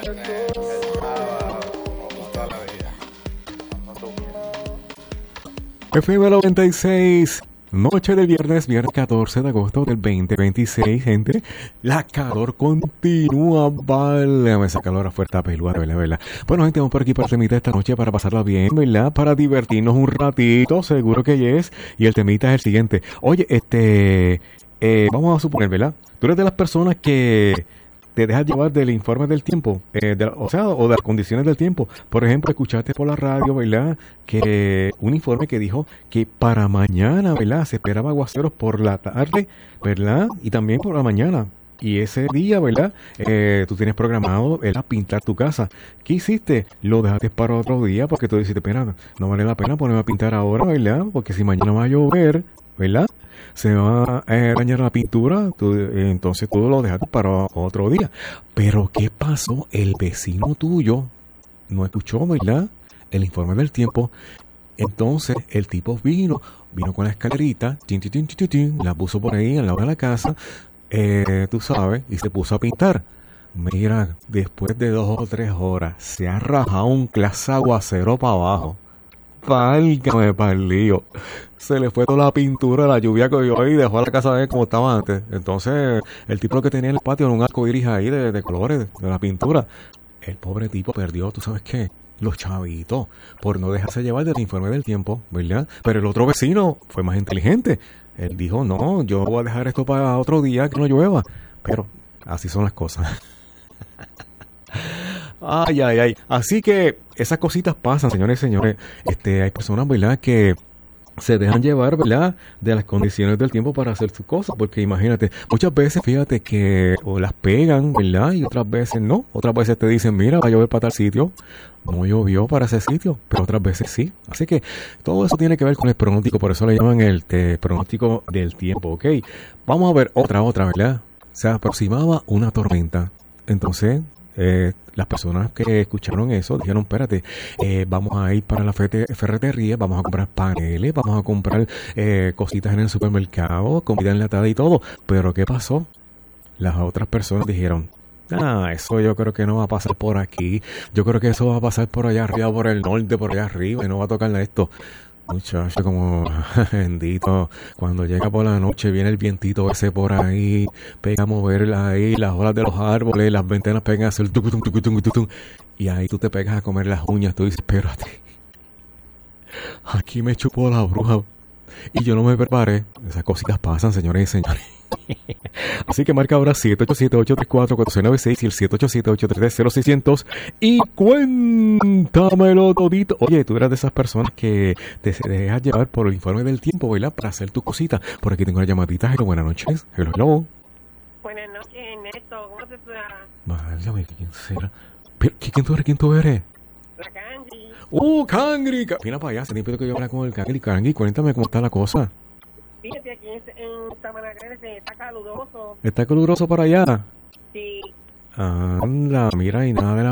FM 96, noche de viernes 14 de agosto del 2026, gente. La calor continúa, vale. Esa calor a fuerte pelúa, ¿verdad? Bueno, gente, vamos por aquí para temita esta noche para pasarla bien, ¿verdad? Para divertirnos un ratito, seguro que es. Y el temita es el siguiente. Oye, vamos a suponer, ¿verdad? Tú eres de las personas que te dejas llevar del informe del tiempo, o de las condiciones del tiempo. Por ejemplo, escuchaste por la radio, ¿verdad? Que un informe que dijo que para mañana, ¿verdad? Se esperaba aguaceros por la tarde, ¿verdad? Y también por la mañana. Y ese día, ¿verdad? Tú tienes programado, ¿verdad? Pintar tu casa. ¿Qué hiciste? Lo dejaste para otro día porque tú dijiste, espera, no vale la pena ponerme a pintar ahora, ¿verdad? Porque si mañana va a llover, ¿verdad? Se va a dañar la pintura, entonces tú lo dejaste para otro día. Pero ¿qué pasó? El vecino tuyo no escuchó, ¿verdad? El informe del tiempo. Entonces el tipo vino con la escalerita, la puso por ahí al lado de la casa, tú sabes, y se puso a pintar. Mira, después de 2 o 3 horas, se ha rajado un clase aguacero para abajo. Válgame pa'l lío. Se le fue toda la pintura, la lluvia que cogió y dejó a la casa de él como estaba antes. Entonces, el tipo que tenía en el patio era un arco iris ahí de colores, de la pintura. El pobre tipo perdió, ¿tú sabes qué? Los chavitos, por no dejarse llevar del informe del tiempo, ¿verdad? Pero el otro vecino fue más inteligente. Él dijo, no, yo voy a dejar esto para otro día que no llueva. Pero así son las cosas. Ay. Así que esas cositas pasan, señores y señores. Hay personas, ¿verdad?, que se dejan llevar, ¿verdad?, de las condiciones del tiempo para hacer sus cosas. Porque imagínate, muchas veces, fíjate que o las pegan, ¿verdad?, y otras veces no. Otras veces te dicen, mira, va a llover para tal sitio. No llovió para ese sitio, pero otras veces sí. Así que todo eso tiene que ver con el pronóstico. Por eso le llaman el pronóstico del tiempo, ¿ok? Vamos a ver otra, ¿verdad? Se aproximaba una tormenta. Entonces, las personas que escucharon eso dijeron, espérate, vamos a ir para la ferretería, vamos a comprar paneles, vamos a comprar cositas en el supermercado, comida enlatada y todo. Pero ¿qué pasó? Las otras personas dijeron, eso yo creo que no va a pasar por aquí, yo creo que eso va a pasar por allá arriba, por el norte, por allá arriba, y no va a tocarle esto. Muchacho, como bendito, cuando llega por la noche viene el vientito ese por ahí, pega a mover ahí las olas de los árboles, las ventanas pegan a hacer tucutum, tucutum, tucutum, y ahí tú te pegas a comer las uñas, tú dices, espérate, aquí me chupó la bruja y yo no me preparé. Esas cositas pasan, señores y señores. Así que marca ahora 787-834-4696 y el 787-833-0600 y cuéntamelo todito. Oye, tú eras de esas personas que te dejas llevar por el informe del tiempo, ¿verdad?, para hacer tu cosita. Por aquí tengo una llamadita. Hello, buenas noches. Hello. Buenas noches, Ernesto. ¿Cómo te está? Válgame, ¿quién será? ¿Quién tú eres? La Cangri. Cangri. Mira para allá, se tiempo que yo hablar con el Cangri. Cangri, cuéntame cómo está la cosa. Fíjate, aquí en Sabana Grande está caluroso. ¿Está caluroso para allá? Sí. Anda, mira, y nada de la